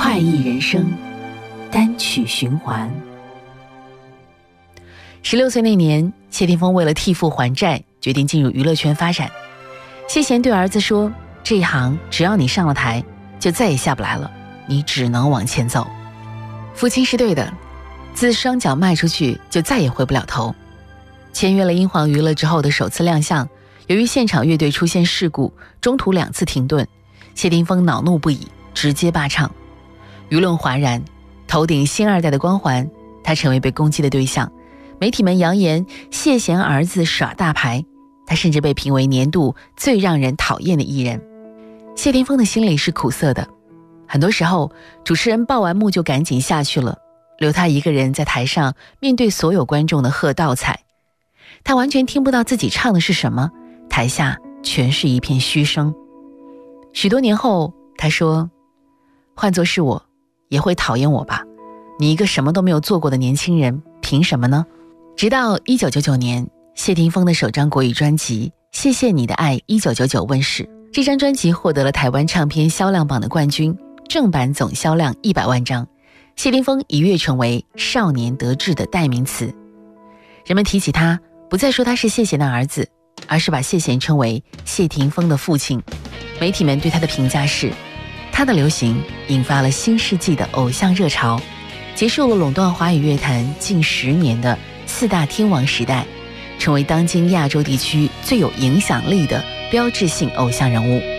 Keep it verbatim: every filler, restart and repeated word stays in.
快意人生，单曲循环。十六岁那年，谢霆锋为了替父还债，决定进入娱乐圈发展。谢贤对儿子说，这一行只要你上了台，就再也下不来了，你只能往前走。父亲是对的，自双脚迈出去就再也回不了头。签约了英皇娱乐之后的首次亮相，由于现场乐队出现事故，中途两次停顿，谢霆锋恼怒不已，直接罢唱。舆论哗然，头顶星二代的光环，他成为被攻击的对象。媒体们扬言谢贤儿子耍大牌，他甚至被评为年度最让人讨厌的艺人。谢霆锋的心里是苦涩的，很多时候主持人报完幕就赶紧下去了，留他一个人在台上面对所有观众的喝倒彩。他完全听不到自己唱的是什么，台下全是一片嘘声。许多年后他说，换作是我也会讨厌我吧，你一个什么都没有做过的年轻人，凭什么呢？直到一九九九年，谢霆锋的首张国语专辑《谢谢你的爱一九九九》问世，这张专辑获得了台湾唱片销量榜的冠军，正版总销量一百万张，谢霆锋一跃成为少年得志的代名词。人们提起他，不再说他是谢贤的儿子，而是把谢贤称为谢霆锋的父亲。媒体们对他的评价是，他的流行引发了新世纪的偶像热潮，结束了垄断华语乐坛近十年的四大天王时代，成为当今亚洲地区最有影响力的标志性偶像人物。